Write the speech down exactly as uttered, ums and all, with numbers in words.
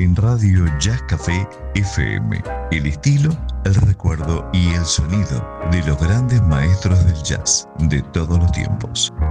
en Radio Jazz Café F M. El estilo, el recuerdo y el sonido de los grandes maestros del jazz de todos los tiempos.